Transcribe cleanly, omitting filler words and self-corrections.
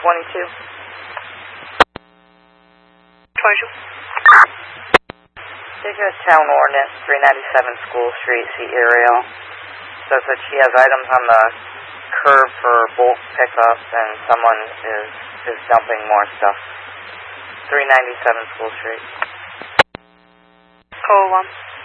22. 22. There's a town ordinance, 397 School Street, C. Ariel. Says that she has items on the curb for bulk pickup, and someone is dumping more stuff. 397 School Street. Call 1.